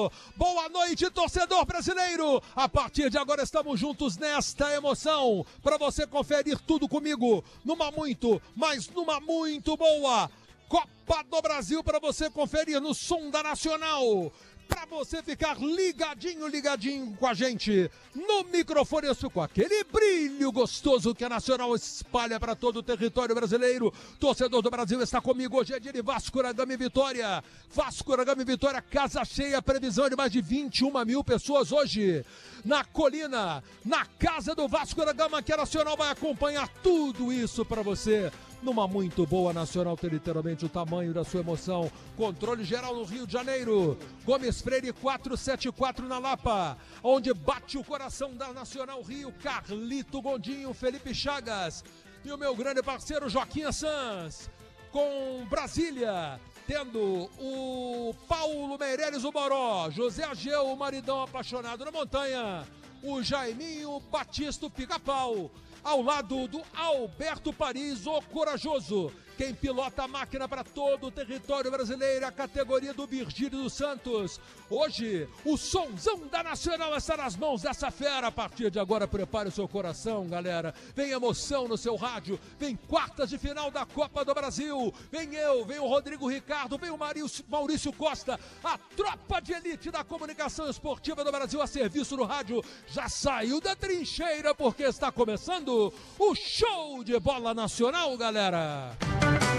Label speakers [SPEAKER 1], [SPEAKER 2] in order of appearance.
[SPEAKER 1] Boa noite, torcedor brasileiro. A partir de agora estamos juntos nesta emoção para você conferir tudo comigo numa muito boa Copa do Brasil para você conferir no som da Nacional. Para você ficar ligadinho com a gente no microfone, com aquele brilho gostoso que a Nacional espalha para todo o território brasileiro. Torcedor do Brasil está comigo, hoje é dia de Vasco da Gama e Vitória. Vasco da Gama e Vitória, casa cheia, previsão de mais de 21 mil pessoas hoje na Colina, na casa do Vasco da Gama, que a Nacional vai acompanhar tudo isso para você. Numa muito boa Nacional, tem literalmente o tamanho da sua emoção. Controle geral no Rio de Janeiro. Gomes Freire 474 na Lapa, onde bate o coração da Nacional Rio. Carlito Gondinho, Felipe Chagas e o meu grande parceiro Joaquim Sanz. Com Brasília, tendo o Paulo Meireles, o Boró, José Ageu, o maridão apaixonado na montanha, o Jaiminho Batista, o Pica-Pau, ao lado do Alberto Paris, o corajoso, quem pilota a máquina para todo o território brasileiro, a categoria do Virgílio dos Santos. Hoje, o sonzão da Nacional está nas mãos dessa fera. A partir de agora, prepare o seu coração, galera. Vem emoção no seu rádio, vem quartas de final da Copa do Brasil. Vem eu, vem o Rodrigo Ricardo, vem o Maurício Costa. A tropa de elite da comunicação esportiva do Brasil a serviço do rádio já saiu da trincheira porque está começando o show de bola nacional, galera.